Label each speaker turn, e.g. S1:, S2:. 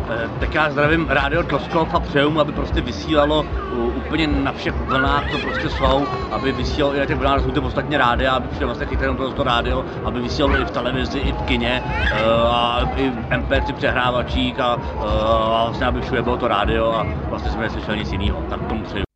S1: Tak já zdravím Rádio Tloskov a přeju mu, aby prostě vysílalo úplně na všech vlnách, co prostě jsou, aby vysílalo i na těch vlnách, jsou to ostatně rádia, aby všem vlastně chytali to rádio, aby vysílalo i v televizi, i v kině, a i v MP3 přehrávačích a vlastně aby všude bylo to rádio a vlastně jsme neslyšeli nic jiného. Tak tomu přeju.